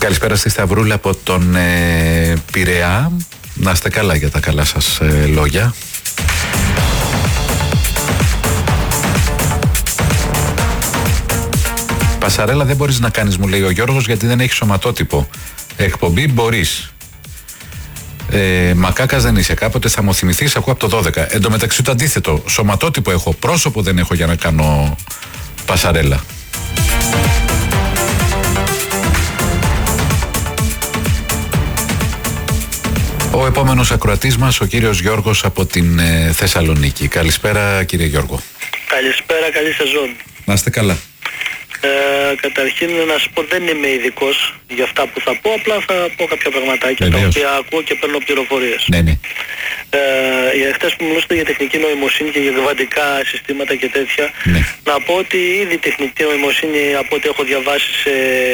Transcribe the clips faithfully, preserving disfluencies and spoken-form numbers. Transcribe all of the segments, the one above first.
Καλησπέρα στη Σταυρούλα από τον ε, Πειραιά. Να είστε καλά για τα καλά σας ε, λόγια. Πασαρέλα δεν μπορείς να κάνεις, μου λέει ο Γιώργος, γιατί δεν έχει σωματότυπο. Εκπομπή μπορείς. Ε, μακάκας δεν είσαι. Κάποτε θα μου θυμηθείς, ακούω από το δώδεκα. Εν τω μεταξύ το αντίθετο. Σωματότυπο έχω, πρόσωπο δεν έχω για να κάνω πασαρέλα. Ο επόμενος ακροατής μας, ο κύριος Γιώργος από την ε, Θεσσαλονίκη. Καλησπέρα κύριε Γιώργο. Καλησπέρα, καλή σεζόν. Να είστε καλά. Ε, καταρχήν να σας πω, δεν είμαι ειδικός για αυτά που θα πω, απλά θα πω κάποια πραγματάκια Βεβαίως. τα οποία ακούω και παίρνω πληροφορίες. Ναι, ναι. Ε, για χτες που μιλούσατε για τεχνική νοημοσύνη και για κβαντικά συστήματα και τέτοια, Ναι. να πω ότι ήδη η τεχνική νοημοσύνη, από ό,τι έχω διαβάσει σε,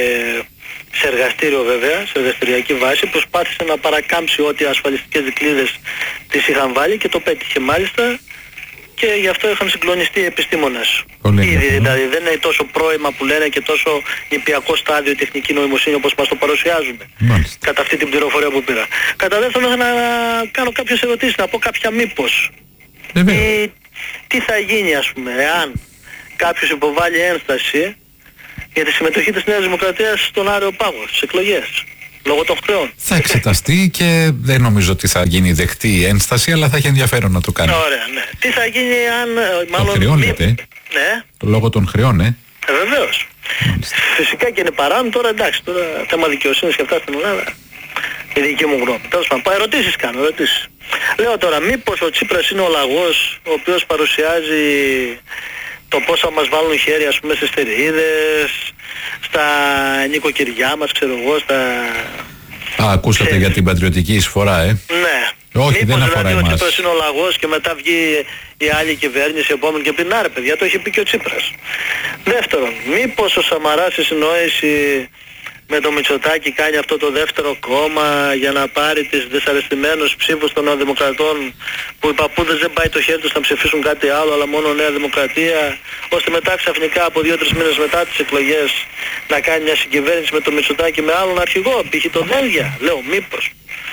σε εργαστήριο βέβαια, σε εργαστηριακή βάση, προσπάθησε να παρακάμψει ό,τι ασφαλιστικές δικλείδες της είχαν βάλει και το πέτυχε μάλιστα. Και γι' αυτό είχαν συγκλονιστεί οι επιστήμονες. Ήδη δηλαδή δεν είναι τόσο πρόημα που λένε και τόσο νηπιακό στάδιο η τεχνική νοημοσύνη όπως μας το παρουσιάζουν. Μάλιστα. Κατά αυτή την πληροφορία που πήρα. Κατά δεύτερον, να κάνω κάποιες ερωτήσεις, να πω κάποια μήπως. Τι, τι θα γίνει, ας πούμε, εάν κάποιος υποβάλει ένσταση για τη συμμετοχή της Νέας Δημοκρατίας στον Άριο Πάγο, στις εκλογές. Λόγω των χρεών. Θα εξεταστεί και δεν νομίζω ότι θα γίνει δεκτή η ένσταση, αλλά θα έχει ενδιαφέρον να το κάνει. Ωραία, ναι. Τι θα γίνει αν... Μάλλον, των χρεών λέτε. Ναι. Λόγω των χρεών, ε. Ε, βεβαίως. Φυσικά και είναι παράνομο τώρα, εντάξει, τώρα θέμα δικαιοσύνης και αυτά στην Ελλάδα. Η δική μου γνώμη. Τέλος πάντων, ερωτήσεις κάνω, ερωτήσεις. Λέω τώρα, μήπως ο Τσίπρας είναι ο λαγός ο οποίος παρουσιάζει το πώς θα μας βάλουν χέρι, ας πούμε, στις στερεΐδες, στα νοικοκυριά μας, ξέρω εγώ, στα... Α, ακούσατε Ξέρεις. για την πατριωτική εισφορά, ε. Ναι. Όχι, μήπως δεν αφορά δηλαδή εμάς. ο Τσίπρας είναι ο λαγός και μετά βγει η άλλη κυβέρνηση επόμενη και πει να ρε παιδιά, το έχει πει και ο Τσίπρας. Δεύτερον, μήπως ο Σαμαράς στη συνόηση με το Μητσοτάκη κάνει αυτό το δεύτερο κόμμα για να πάρει τις δυσαρεστημένους ψήφους των Νεοδημοκρατών, που οι παππούδες δεν πάει το χέρι τους να ψηφίσουν κάτι άλλο αλλά μόνο Νέα Δημοκρατία, ώστε μετά ξαφνικά από δύο-τρεις μήνες μετά τις εκλογές να κάνει μια συγκυβέρνηση με το Μητσοτάκη με άλλον αρχηγό, π.χ. το Δέλγια. Λέω μήπως.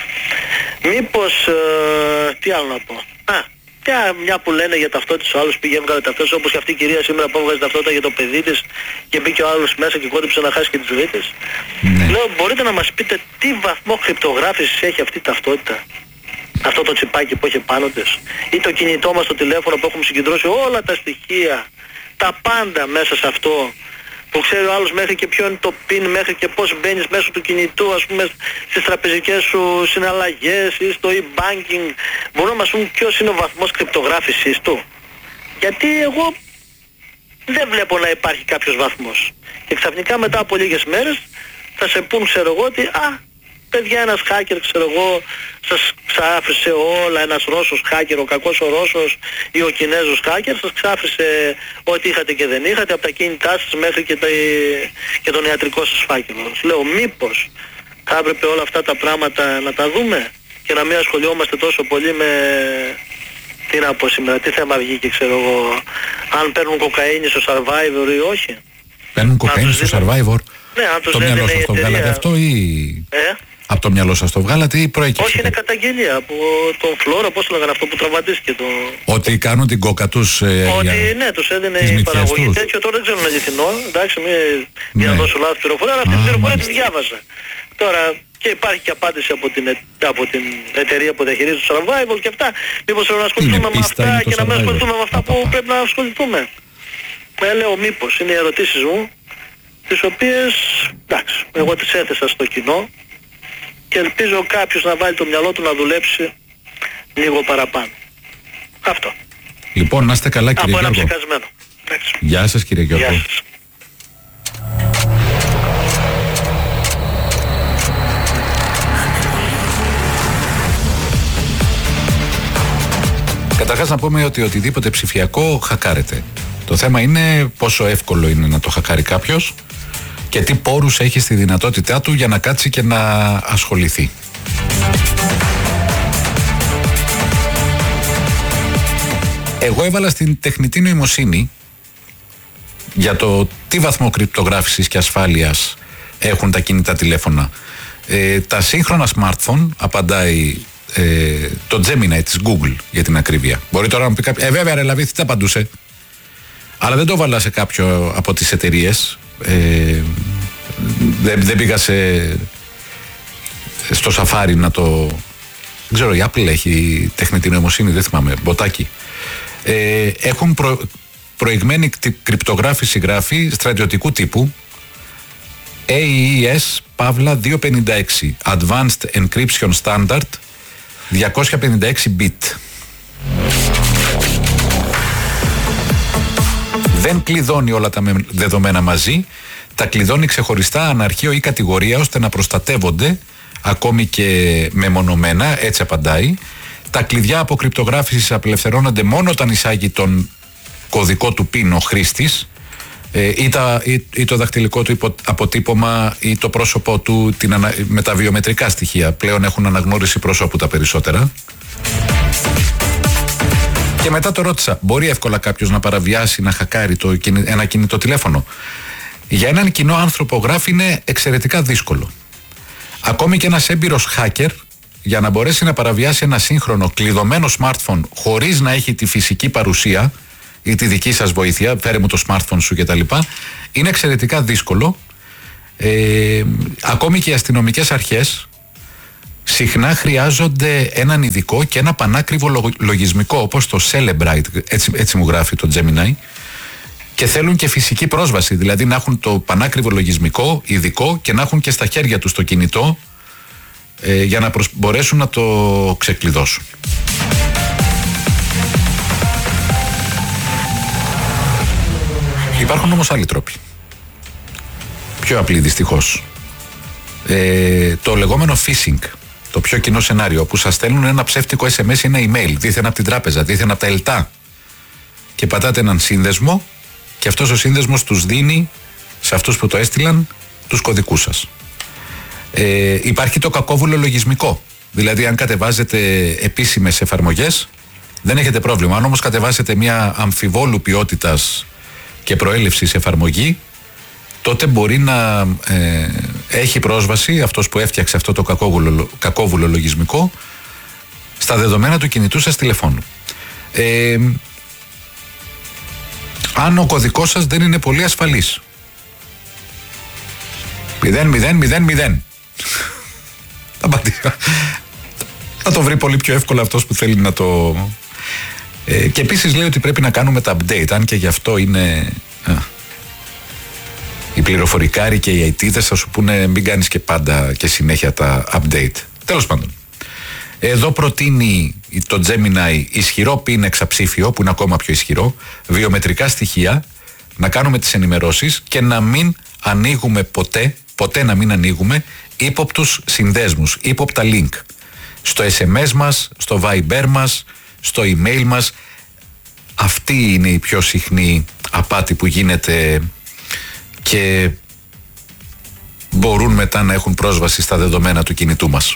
Μήπως, ε, τι άλλο να πω. Α, μια που λένε για ταυτότητες, ο άλλος πήγε έβγαλε ταυτότητες, όπως και αυτή η κυρία σήμερα που έβγαζε ταυτότητα για το παιδί της και μπήκε ο άλλος μέσα και κόντυψε να χάσει και τη ζωή της. Ναι. Λέω, μπορείτε να μας πείτε τι βαθμό κρυπτογράφησης έχει αυτή η ταυτότητα, αυτό το τσιπάκι που έχει πάνω της, ή το κινητό μας, το τηλέφωνο που έχουμε συγκεντρώσει όλα τα στοιχεία, τα πάντα μέσα σε αυτό, που ξέρει ο άλλος μέχρι και ποιο είναι το πιν, μέχρι και πώς μπαίνεις μέσω του κινητού, ας πούμε, στις τραπεζικές σου συναλλαγές ή στο e-banking. Μπορούν να μας πούν ποιος είναι ο βαθμός κρυπτογράφησης του. Γιατί εγώ δεν βλέπω να υπάρχει κάποιος βαθμός. Και ξαφνικά μετά από λίγες μέρες θα σε πούν, ξέρω εγώ, ότι α, παιδιά, ένας hacker, ξέρω εγώ, σας ξάφρισε όλα, ένας Ρώσος hacker, ο κακός ο Ρώσος ή ο Κινέζος hacker, σας ξάφρισε ό,τι είχατε και δεν είχατε, από τα κίνητά σας μέχρι και, τα, και τον ιατρικό σας φάκελο. Λέω, μήπως θα έπρεπε όλα αυτά τα πράγματα να τα δούμε και να μην ασχολιόμαστε τόσο πολύ με... Τι να πω σήμερα, τι θέμα βγήκε, ξέρω εγώ, αν παίρνουν κοκαίνη στο Survivor ή όχι. Παίρνουν κοκαίνη στο Survivor. Ναι, αν τους το μυαλό σας το βγάλατε αυτό ή... Ε? Από το μυαλό σας το βγάλατε ή προέκυψε? Όχι, είναι καταγγελία από τον Φλόρο, πώς λέγανε αυτό που τραυματίστηκε. Το... Ότι κάνουν την κόκα τους... Ε, ότι για... ναι, τους έδινε η παραγωγή τους. Τέτοιο, τώρα δεν ξέρω αν είναι αληθινό, εντάξει, μην ναι. για να δώσω λάθος πληροφορία, αλλά αυτή την πληροφορία τη διάβαζα. Τώρα, και υπάρχει και απάντηση από την, από την εταιρεία που διαχειρίζεται το Survival και αυτά. Μήπως πρέπει να ασχοληθούμε με αυτά και να μην ασχοληθούμε με αυτά που πρέπει να ασχοληθούμε. Ε, λέω μήπως, είναι οι ερωτήσεις μου, τις οποίες, εντάξει, εγώ τις έθεσα στο κοινό και ελπίζω κάποιος να βάλει το μυαλό του να δουλέψει λίγο παραπάνω. Αυτό. Λοιπόν, να είστε καλά κύριε από Γιώργο. Από ένα ψεκασμένο. Εντάξει. Γεια σας κύριε Γιώργο. Γεια σας. Καταρχάς να πούμε ότι οτιδήποτε ψηφιακό χακάρεται. Το θέμα είναι πόσο εύκολο είναι να το χακάρει κάποιος και τι πόρους έχει στη δυνατότητά του για να κάτσει και να ασχοληθεί. Εγώ έβαλα στην τεχνητή νοημοσύνη για το τι βαθμό κρυπτογράφησης και ασφάλειας έχουν τα κινητά τηλέφωνα. Ε, τα σύγχρονα smartphone, απαντάει ε, το Gemini της Google για την ακρίβεια. Μπορεί τώρα να πει κάποιο, ε βέβαια ρε Λαβή, τι τα απαντούσε. Αλλά δεν το βάλα σε κάποιο από τις εταιρείες. Ε, δεν, δεν πήγα σε, στο Safari να το... Δεν ξέρω, η Apple έχει τεχνητή νοημοσύνη, δεν θυμάμαι, μποτάκι. Ε, έχουν προ, προηγμένη κρυπτογράφηση, γράφει, στρατιωτικού τύπου, έι ι ες Παύλα διακόσια πενήντα έξι Advanced Encryption Standard διακόσια πενήντα έξι bit. Δεν κλειδώνει όλα τα δεδομένα μαζί, τα κλειδώνει ξεχωριστά αναρχείο ή κατηγορία ώστε να προστατεύονται ακόμη και μεμονωμένα, έτσι απαντάει. Τα κλειδιά αποκρυπτογράφησης απελευθερώνονται μόνο όταν εισάγει τον κωδικό του πιν ο χρήστης, ή, τα, ή, ή το δακτυλικό του υπο, αποτύπωμα ή το πρόσωπό του την ανα, με τα βιομετρικά στοιχεία. Πλέον έχουν αναγνώριση προσώπου τα περισσότερα. Και μετά το ρώτησα, μπορεί εύκολα κάποιος να παραβιάσει, να χακάρει το, ένα κινητό τηλέφωνο? Για έναν κοινό άνθρωπο, γράφει, είναι εξαιρετικά δύσκολο. Ακόμη και ένας έμπειρος hacker, για να μπορέσει να παραβιάσει ένα σύγχρονο κλειδωμένο smartphone χωρίς να έχει τη φυσική παρουσία ή τη δική σας βοήθεια, φέρε μου το smartphone σου κτλ., είναι εξαιρετικά δύσκολο. Ε, ακόμη και οι αστυνομικές αρχές συχνά χρειάζονται έναν ειδικό και ένα πανάκριβο λογισμικό, όπως το Celebrite, έτσι, έτσι μου γράφει το Gemini, και θέλουν και φυσική πρόσβαση, δηλαδή να έχουν το πανάκριβο λογισμικό, ειδικό, και να έχουν και στα χέρια τους το κινητό ε, για να προσ... μπορέσουν να το ξεκλειδώσουν. Υπάρχουν όμως άλλοι τρόποι. Πιο απλοί δυστυχώς. Ε, το λεγόμενο phishing, το πιο κοινό σενάριο, που σας στέλνουν ένα ψεύτικο ες εμ ες ή ένα email, δήθεν από την τράπεζα, δήθεν από τα ΕΛΤΑ, και πατάτε έναν σύνδεσμο και αυτός ο σύνδεσμος τους δίνει σε αυτούς που το έστειλαν τους κωδικούς σας. Ε, υπάρχει το κακόβουλο λογισμικό. Δηλαδή, αν κατεβάζετε επίσημες εφαρμογές, δεν έχετε πρόβλημα. Αν όμως κατεβάσετε μια αμφιβόλου ποιότητας και προέλευσης εφαρμογή, τότε μπορεί να ε, έχει πρόσβαση αυτός που έφτιαξε αυτό το κακόβουλο, κακόβουλο λογισμικό στα δεδομένα του κινητού σας τηλεφώνου. Ε, αν ο κωδικός σας δεν είναι πολύ ασφαλής, μηδέν μηδέν μηδέν μηδέν, θα το βρει πολύ πιο εύκολα αυτός που θέλει να το... Ε, και επίσης λέει ότι πρέπει να κάνουμε τα update, αν και γι' αυτό είναι... Α, οι πληροφορικάροι και οι άι τι θα σου πούνε μην κάνεις και πάντα και συνέχεια τα update. Τέλος πάντων, εδώ προτείνει το Gemini ισχυρό πιν εξαψήφιο, που είναι ακόμα πιο ισχυρό, βιομετρικά στοιχεία, να κάνουμε τις ενημερώσεις και να μην ανοίγουμε ποτέ, ποτέ να μην ανοίγουμε ύποπτους συνδέσμους, ύποπτα link. Στο ες εμ ες μας, στο Viber μας, στο email μας. Αυτή είναι η πιο συχνή απάτη που γίνεται και μπορούν μετά να έχουν πρόσβαση στα δεδομένα του κινητού μας.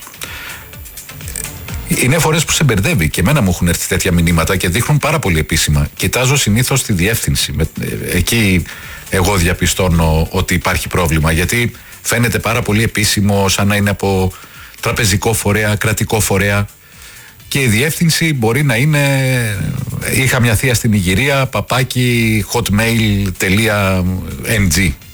Είναι φορές που σε μπερδεύει, και εμένα μου έχουν έρθει τέτοια μηνύματα και δείχνουν πάρα πολύ επίσημα. Κοιτάζω συνήθως τη διεύθυνση. Εκεί εγώ διαπιστώνω ότι υπάρχει πρόβλημα, γιατί φαίνεται πάρα πολύ επίσημο, σαν να είναι από τραπεζικό φορέα, κρατικό φορέα, και η διεύθυνση μπορεί να είναι είχα μια θεία στην Ιγυρία, παπάκι hotmail.ng.